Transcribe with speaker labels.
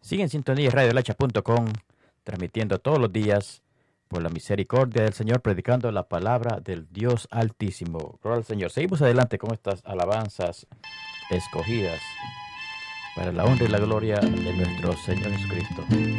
Speaker 1: Sigue en sintonía de radiolacha.com, transmitiendo todos los días por la misericordia del Señor, predicando la palabra del Dios Altísimo. Gloria al Señor. Seguimos adelante con estas alabanzas escogidas para la honra y la gloria de nuestro Señor Jesucristo.